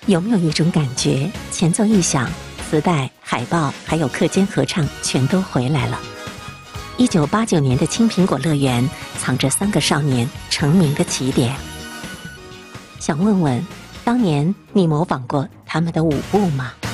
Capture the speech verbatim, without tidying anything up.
有没有一种感觉，前奏一响，磁带、海报还有课间合唱全都回来了？一九八九年的青苹果乐园藏着三个少年成名的起点。想问问，当年你模仿过他们的舞步吗？